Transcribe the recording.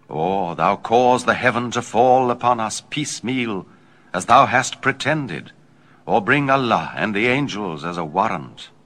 Or thou cause the heaven to fall upon us piecemeal, as thou hast pretended, or bring Allah and the angels as a warrant.